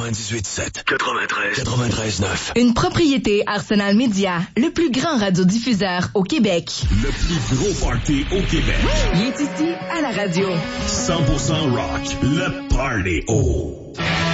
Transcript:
98.7, 93.9. Une propriété Arsenal Média, le plus grand radiodiffuseur au Québec. Le plus gros party au Québec. Il est ici à la radio. 100% rock, le Party.